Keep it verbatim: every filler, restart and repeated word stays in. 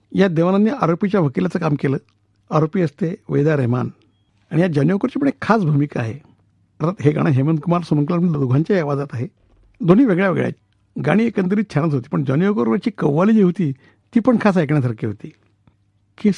या देवानंदने आरोपीच्या वकिलाचं काम केलं. आरोपी असते वेदा रेहमान आणि या जानी पण एक खास भूमिका आहे. अर्थात हे गाणं हेमंत कुमार सुमन कल्याण दोघांच्याही आवाजात आहे. दोन्ही वेगळ्या वेगळ्या आहेत. गाणी एकंदरीत छानच होती, पण जानी वरची कव्वाली जी होती ती पण खास ऐकण्यासारखी होती.